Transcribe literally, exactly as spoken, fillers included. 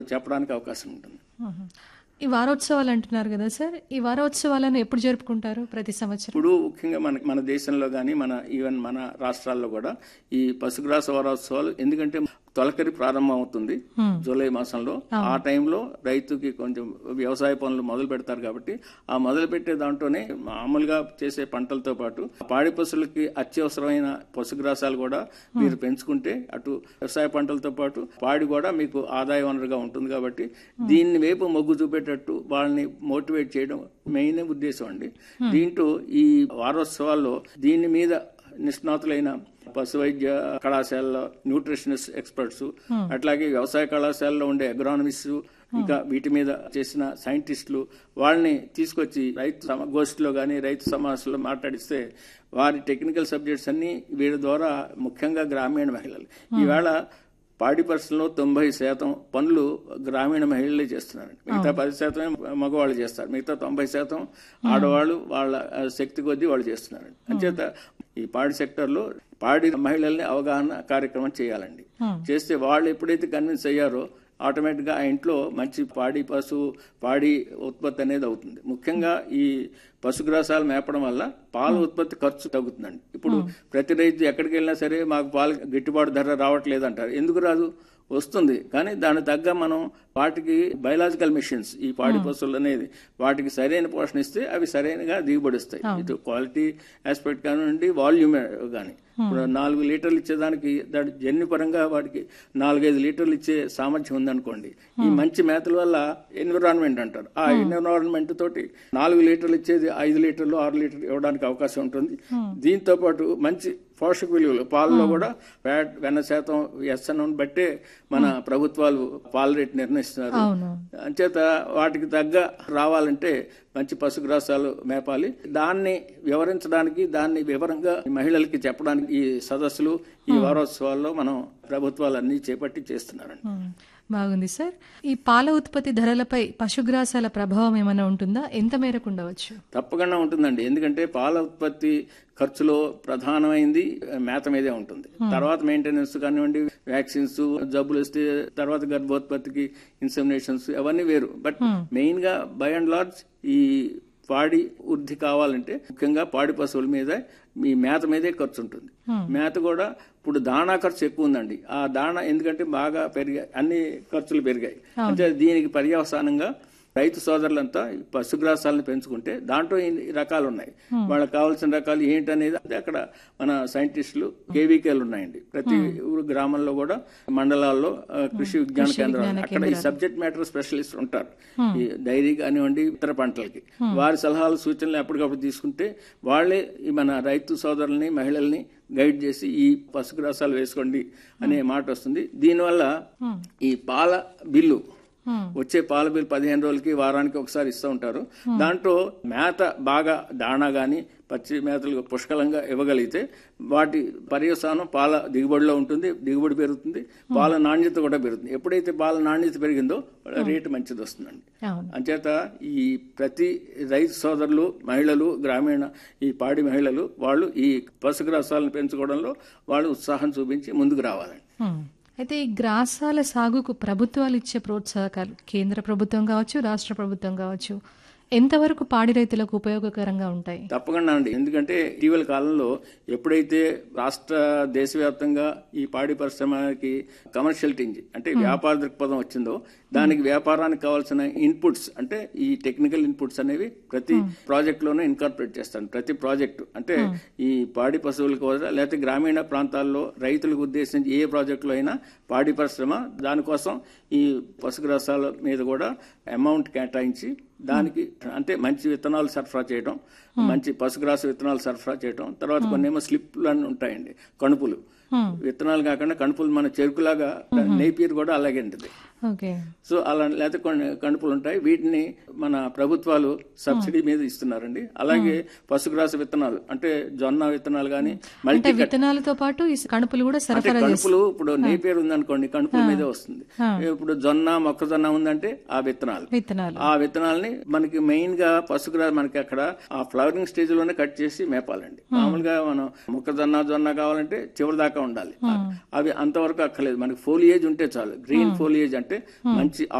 చెప్పడానికి అవకాశం ఉంటుంది. ఈ వారోత్సవాలు అంటున్నారు కదా సార్, ఈ వారోత్సవాలను ఎప్పుడు జరుపుకుంటారు ప్రతి సంవత్సరం? ఇప్పుడు ముఖ్యంగా మన మన దేశంలో కానీ మన ఈవెన్ మన రాష్ట్రాల్లో కూడా ఈ పశుగ్రాస వారోత్సవాలు, ఎందుకంటే తొలకరి ప్రారంభం అవుతుంది జూలై మాసంలో. ఆ టైంలో రైతుకి కొంచెం వ్యవసాయ పనులు మొదలు పెడతారు కాబట్టి ఆ మొదలు పెట్టే దాంట్లోనే మామూలుగా చేసే పంటలతో పాటు పాడి పశువులకి అత్యవసరమైన పశుగ్రాసాలు కూడా మీరు పెంచుకుంటే అటు వ్యవసాయ పంటలతో పాటు పాడి కూడా మీకు ఆదాయ వనరుగా ఉంటుంది. కాబట్టి దీన్ని వైపు మొగ్గు చూపేటట్టు వాళ్ళని మోటివేట్ చేయడం మెయిన్ ఉద్దేశం అండి. దీంట్లో ఈ వారోత్సవాల్లో దీని మీద నిష్ణాతులైన పశు వైద్య కళాశాలలో న్యూట్రిషనిస్ట్ ఎక్స్పర్ట్స్, అట్లాగే వ్యవసాయ కళాశాలలో ఉండే అగ్రానమిస్ట్, ఇంకా వీటి మీద చేసిన సైంటిస్టులు, వాళ్ళని తీసుకొచ్చి రైతు గోష్ఠిలో కానీ రైతు సమావేశంలో మాట్లాడిస్తే వారి టెక్నికల్ సబ్జెక్ట్స్ అన్ని వీళ్ళ ద్వారా ముఖ్యంగా గ్రామీణ మహిళలు ఈవేళ పాడి పరిశ్రమలో తొంభై శాతం పనులు గ్రామీణ మహిళలే చేస్తున్నారు. మిగతా పది శాతమే మగవాళ్ళు చేస్తారు. మిగతా తొంభై శాతం ఆడవాళ్ళు వాళ్ళ శక్తి కొద్దీ వాళ్ళు చేస్తున్నారు. అంచేత ఈ పాడి సెక్టర్లో పాడి మహిళల్ని అవగాహన కార్యక్రమం చేయాలండి. చేస్తే వాళ్ళు ఎప్పుడైతే కన్విన్స్ అయ్యారో ఆటోమేటిక్ గా ఆ ఇంట్లో మంచి పాడి పశు పాడి ఉత్పత్తి అనేది అవుతుంది. ముఖ్యంగా ఈ పశుగ్రాసాలు మేపడం వల్ల పాల ఉత్పత్తి ఖర్చు తగ్గుతుందండి. ఇప్పుడు ప్రతి రైతు ఎక్కడికి వెళ్ళినా సరే మాకు పాలు గిట్టుబాటు ధర రావట్లేదు అంటారు. ఎందుకు రాదు? వస్తుంది, కానీ దాని తగ్గ మనం వాటికి బయలాజికల్ మిషన్స్, ఈ పాడి పశువులు అనేది వాటికి సరైన పోషణ ఇస్తే అవి సరైనగా దిగుబడిస్తాయి. ఇటు క్వాలిటీ ఆస్పెక్ట్ కానివ్వండి, వాల్యూమ్ కానీ. ఇప్పుడు నాలుగు లీటర్లు ఇచ్చేదానికి దాని జన్యు పరంగా వాటికి నాలుగైదు లీటర్లు ఇచ్చే సామర్థ్యం ఉందనుకోండి. ఈ మంచి మేతల వల్ల ఎన్విరాన్మెంట్ అంటారు, ఆ ఎన్విరాన్మెంట్ తోటి నాలుగు లీటర్లు ఇచ్చేది ఐదు లీటర్లు ఆరు లీటర్లు ఇవ్వడానికి అవకాశం ఉంటుంది. దీంతో పాటు మంచి పోషక విలువలు పాలలో కూడా ఫ్యాట్ వెన్న శాతం ఎస్ఎన్ బట్టే మన ప్రభుత్వాలు పాల రేటు నిర్ణయిస్తున్నారు. అంచేత వాటికి తగ్గ రావాలంటే మంచి పశుగ్రాసాలు మేపాలి. దాన్ని వివరించడానికి, దాన్ని వివరంగా మహిళలకి చెప్పడానికి ఈ సదస్సులు, ఈ వారోత్సవాల్లో మనం ప్రభుత్వాలన్నీ చేపట్టి చేస్తున్నారండి. బాగుంది సార్. ఈ పాల ఉత్పత్తి ధరలపై పశుగ్రాసాల ప్రభావం ఏమైనా ఉంటుందా? ఎంత మేరకు ఉండవచ్చు? తప్పకుండా ఉంటుందండి. ఎందుకంటే పాల ఉత్పత్తి ఖర్చులో ప్రధానమైంది మేత మీదే ఉంటుంది. తర్వాత మెయింటెనెన్స్ కానివ్వండి, వ్యాక్సిన్స్, జబ్బులు వస్తే తర్వాత గర్భోత్పత్తికి ఇన్సెమినేషన్స్ అవన్నీ వేరు. బట్ మెయిన్ గా బై అండ్ లార్జ్ ఈ పాడి వృద్ధి కావాలంటే ముఖ్యంగా పాడి పశువుల మీద మీ మేత మీదే ఖర్చు ఉంటుంది. మేత కూడా ఇప్పుడు దాణా ఖర్చు ఎక్కువ ఉందండి. ఆ దాణా ఎందుకంటే బాగా పెరిగాయి, అన్ని ఖర్చులు పెరిగాయి. అంటే దీనికి పర్యవసానంగా రైతు సోదరులంతా పశుగ్రాసాలను పెంచుకుంటే దాంట్లో ఇన్ని రకాలు ఉన్నాయి. వాళ్ళకి కావాల్సిన రకాలు ఏంటనేది అక్కడ మన సైంటిస్టులు కేవీకేలు ఉన్నాయండి. ప్రతి ఊరు గ్రామంలో కూడా మండలాల్లో కృషి విజ్ఞాన కేంద్రాలు, అక్కడ ఈ సబ్జెక్ట్ మ్యాటర్ స్పెషలిస్ట్ ఉంటారు. ఈ డైరీ కానివ్వండి, ఇతర పంటలకి వారి సలహాలు సూచనలు ఎప్పటికప్పుడు తీసుకుంటే వాళ్లే మన రైతు సోదరుల్ని మహిళల్ని గైడ్ చేసి ఈ పశుగ్రాసాలు వేసుకోండి అనే మాట వస్తుంది. దీనివల్ల ఈ పాల బిల్లు వచ్చే పాల బిల్లు పదిహేను రోజులకి వారానికి ఒకసారి ఇస్తూ ఉంటారు. దాంట్లో మేత బాగా దాణా గాని పచ్చి మేతలు పుష్కలంగా ఇవ్వగలిగితే వాటి పర్యవసానం పాల దిగుబడిలో ఉంటుంది, దిగుబడి పెరుగుతుంది, పాల నాణ్యత కూడా పెరుగుతుంది. ఎప్పుడైతే పాల నాణ్యత పెరిగిందో రేటు మంచిది వస్తుందండి. అంచేత ఈ ప్రతి రైతు సోదరులు, మహిళలు, గ్రామీణ ఈ పాడి మహిళలు వాళ్ళు ఈ పశుగ్రాసాలను పెంచుకోవడంలో వాళ్ళు ఉత్సాహం చూపించి ముందుకు రావాలండి. అయితే ఈ గ్రాసాల సాగుకు ప్రభుత్వాలు ఇచ్చే ప్రోత్సాహకాలు, కేంద్ర ప్రభుత్వం కావచ్చు, రాష్ట్ర ప్రభుత్వం కావచ్చు, ఎంతవరకు పాడి రైతులకు ఉపయోగకరంగా ఉంటాయి? తప్పకుండా అండి. ఎందుకంటే ఇటీవల కాలంలో ఎప్పుడైతే రాష్ట్ర దేశవ్యాప్తంగా ఈ పాడి పరిశ్రమకి కమర్షియల్ టింజ్ అంటే వ్యాపార దృక్పథం వచ్చిందో, దానికి వ్యాపారానికి కావాల్సిన ఇన్పుట్స్ అంటే ఈ టెక్నికల్ ఇన్పుట్స్ అనేవి ప్రతి ప్రాజెక్ట్ లోనే ఇన్కార్పొరేట్ చేస్తాను. ప్రతి ప్రాజెక్టు అంటే ఈ పాడి పశువులకు లేకపోతే గ్రామీణ ప్రాంతాల్లో రైతులకు ఉద్దేశించి ఏ ప్రాజెక్టులో అయినా పాడి పరిశ్రమ దానికోసం ఈ పశుగ్రాసాల మీద కూడా అమౌంట్ కేటాయించి దానికి అంటే మంచి విత్తనాలు సరఫరా చేయడం, మంచి పశుగ్రాస విత్తనాలు సరఫరా చేయడం, తర్వాత కొన్ని ఏమో స్లిప్లు అని ఉంటాయండి, కణుపులు విత్తనాలు కాకుండా కణుపులు మన చెరుకులాగా నేపీర్ కూడా అలాగే ఉంటుంది. సో అలా లేకపోతే కొన్ని కణుపులు ఉంటాయి, వీటిని మన ప్రభుత్వాలు సబ్సిడీ మీద ఇస్తున్నారండి. అలాగే పశుగ్రాస విత్తనాలు అంటే జొన్న విత్తనాలు కానీ మల్టీ విత్తనాలతో పాటు కణుపులు కూడా సరఫరా కణుపులు ఇప్పుడు నేపేరు ఉందనుకోండి కణుపుల మీదే వస్తుంది. ఇప్పుడు జొన్న మొక్కజొన్న ఉందంటే ఆ విత్తనాలు ఆ విత్తనాలని మనకి మెయిన్ గా పశుగ్రాస మనకి అక్కడ ఆ ఫ్లవరింగ్ స్టేజ్ లోనే కట్ చేసి మేపాలండి. మామూలుగా మనం మొక్కజొన్న జొన్న కావాలంటే చివరి దాకా ఉండాలి. అవి అంతవరకు అక్కర్లేదు, మనకి ఫోలియేజ్ ఉంటే చాలు. గ్రీన్ ఫోలియేజ్ అంటే అంటే మంచి